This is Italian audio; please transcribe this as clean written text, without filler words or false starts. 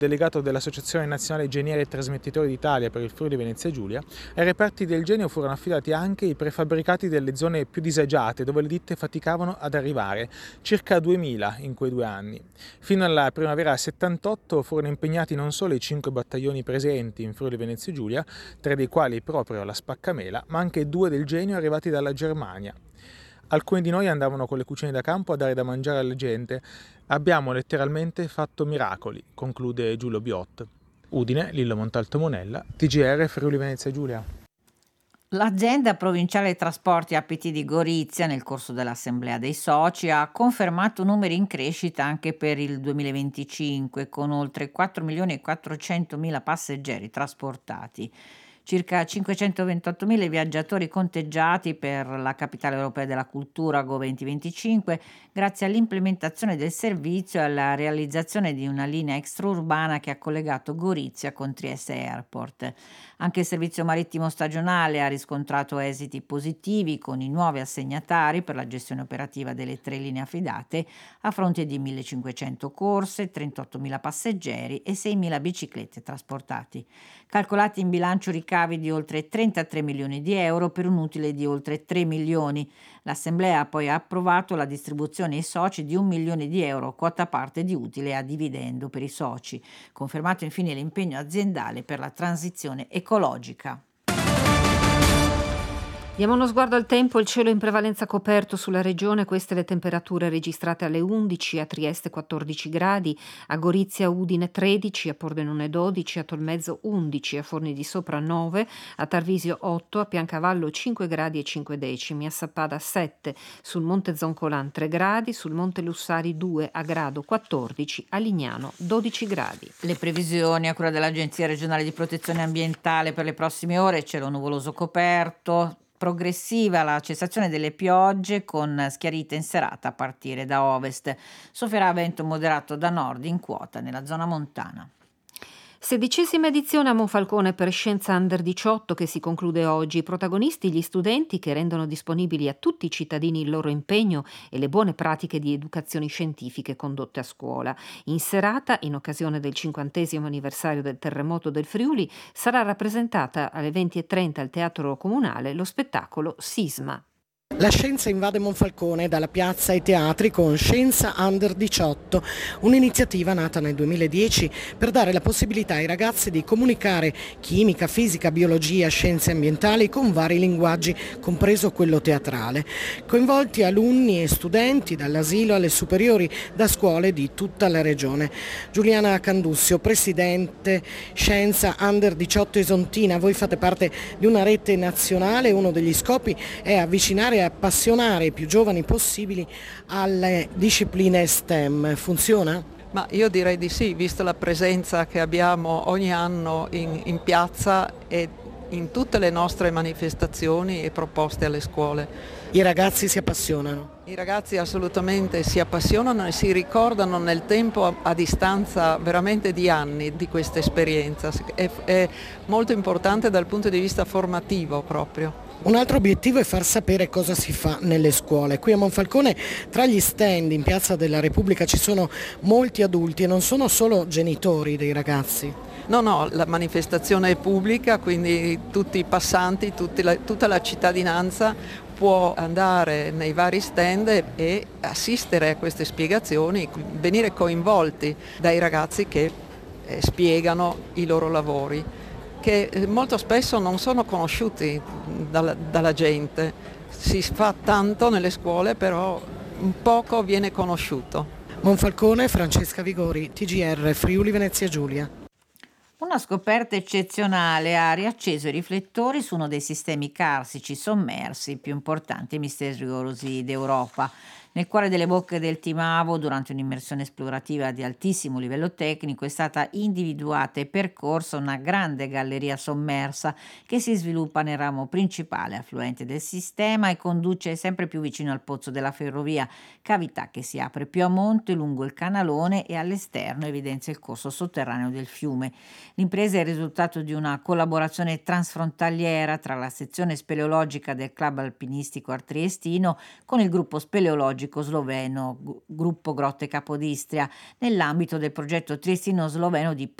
delegato dell'Associazione Nazionale Genieri e Trasmettitori d'Italia per il Friuli Venezia Giulia, ai reparti del genio furono affidati anche i prefabbricati delle zone più disagiate dove le ditte faticavano ad arrivare, circa 2000 in quei 2 anni. Fino alla primavera 78 furono impegnati non solo i 5 battaglioni presenti in Friuli Venezia Giulia, 3 dei quali proprio la Spaccamela, ma anche 2 del genio arrivati dalla Germania. Alcuni di noi andavano con le cucine da campo a dare da mangiare alla gente. Abbiamo letteralmente fatto miracoli, conclude Giulio Biot. Udine, Lillo Montalto Monella, TGR Friuli Venezia Giulia. L'azienda provinciale trasporti APT di Gorizia, nel corso dell'assemblea dei soci, ha confermato numeri in crescita anche per il 2025, con oltre 4.400.000 passeggeri trasportati. Circa 528.000 viaggiatori conteggiati per la Capitale Europea della Cultura Go 2025, grazie all'implementazione del servizio e alla realizzazione di una linea extraurbana che ha collegato Gorizia con Trieste Airport. Anche il servizio marittimo stagionale ha riscontrato esiti positivi, con i nuovi assegnatari per la gestione operativa delle 3 linee affidate, a fronte di 1.500 corse, 38.000 passeggeri e 6.000 biciclette trasportati. Calcolati in bilancio ricavi di oltre 33 milioni di euro per un utile di oltre 3 milioni. L'Assemblea ha poi approvato la distribuzione ai soci di 1 milione di euro, quota parte di utile a dividendo per i soci. Confermato infine l'impegno aziendale per la transizione ecologica. Diamo uno sguardo al tempo, il cielo in prevalenza coperto sulla regione, queste le temperature registrate alle 11, a Trieste 14 gradi, a Gorizia Udine 13, a Pordenone 12, a Tolmezzo 11, a Forni di Sopra 9, a Tarvisio 8, a Piancavallo 5 gradi e 5 decimi, a Sappada 7, sul Monte Zoncolan 3 gradi, sul Monte Lussari 2, a Grado 14, a Lignano 12 gradi. Le previsioni a cura dell'Agenzia regionale di protezione ambientale per le prossime ore: cielo nuvoloso coperto, progressiva la cessazione delle piogge con schiarite in serata a partire da ovest. Soffierà vento moderato da nord in quota nella zona montana. 16ª edizione a Monfalcone per Scienza Under 18 che si conclude oggi. I protagonisti gli studenti che rendono disponibili a tutti i cittadini il loro impegno e le buone pratiche di educazioni scientifiche condotte a scuola. In serata, in occasione del 50° anniversario del terremoto del Friuli, sarà rappresentata alle 20:30 al Teatro Comunale lo spettacolo Sisma. La scienza invade Monfalcone dalla piazza ai teatri con Scienza Under 18, un'iniziativa nata nel 2010 per dare la possibilità ai ragazzi di comunicare chimica, fisica, biologia, scienze ambientali con vari linguaggi, compreso quello teatrale. Coinvolti alunni e studenti dall'asilo alle superiori, da scuole di tutta la regione. Giuliana Candussio, presidente Scienza Under 18 Esontina, voi fate parte di una rete nazionale, uno degli scopi è avvicinare e appassionare i più giovani possibili alle discipline STEM. Funziona? Ma io direi di sì, visto la presenza che abbiamo ogni anno in piazza e in tutte le nostre manifestazioni e proposte alle scuole. I ragazzi si appassionano? I ragazzi assolutamente si appassionano e si ricordano nel tempo a distanza veramente di anni di questa esperienza. È molto importante dal punto di vista formativo proprio. Un altro obiettivo è far sapere cosa si fa nelle scuole. Qui a Monfalcone, tra gli stand in Piazza della Repubblica, ci sono molti adulti e non sono solo genitori dei ragazzi. No, la manifestazione è pubblica, quindi tutti i passanti, tutta la cittadinanza può andare nei vari stand e assistere a queste spiegazioni, venire coinvolti dai ragazzi che spiegano i loro lavori, che molto spesso non sono conosciuti dalla gente. Si fa tanto nelle scuole, però poco viene conosciuto. Monfalcone, Francesca Vigori, TGR Friuli Venezia Giulia. Una scoperta eccezionale ha riacceso i riflettori su uno dei sistemi carsici sommersi più importanti e misteriosi d'Europa. Nel cuore delle bocche del Timavo, durante un'immersione esplorativa di altissimo livello tecnico, è stata individuata e percorsa una grande galleria sommersa che si sviluppa nel ramo principale affluente del sistema e conduce sempre più vicino al pozzo della ferrovia, cavità che si apre più a monte lungo il canalone e all'esterno evidenzia il corso sotterraneo del fiume. L'impresa è il risultato di una collaborazione transfrontaliera tra la sezione speleologica del Club Alpinistico Triestino con il gruppo speleologico archeologico sloveno, gruppo Grotte Capodistria, nell'ambito del progetto triestino-sloveno di